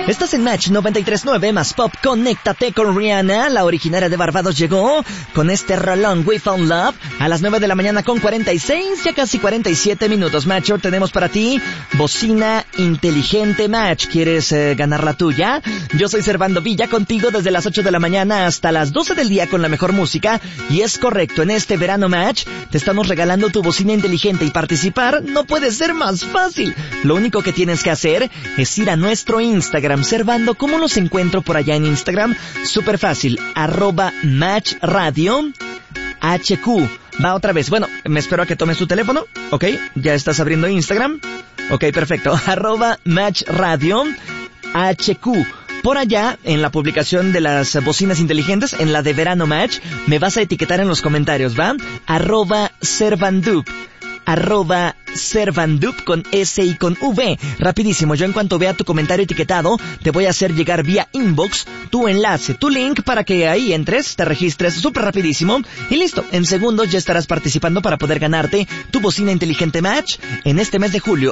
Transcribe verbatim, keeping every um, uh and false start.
Estás en Match noventa y tres punto nueve más Pop. Conéctate con Rihanna. La originaria de Barbados llegó con este rolón We Found Love a las nueve de la mañana con cuarenta y seis, ya casi cuarenta y siete minutos. Match, tenemos para ti bocina inteligente Match. ¿Quieres eh, ganar la tuya? Yo soy Servando Villa, contigo desde las ocho de la mañana hasta las doce del día con la mejor música. Y es correcto, en este verano Match te estamos regalando tu bocina inteligente, y participar no puede ser más fácil. Lo único que tienes que hacer es ir a nuestro Instagram. Servando, ¿cómo los encuentro por allá en Instagram? Súper fácil, arroba Match Radio H Q. Va otra vez, bueno, me espero a que tomes tu teléfono, ¿ok? ¿Ya estás abriendo Instagram? Ok, perfecto, arroba Match Radio H Q. Por allá, en la publicación de las bocinas inteligentes, en la de Verano Match, me vas a etiquetar en los comentarios, ¿va? Arroba Servandup. Arroba Servandup con S y con V. Rapidísimo, yo en cuanto vea tu comentario etiquetado, te voy a hacer llegar vía inbox tu enlace, tu link, para que ahí entres, te registres súper rapidísimo y listo. En segundos ya estarás participando para poder ganarte tu bocina inteligente Match en este mes de julio.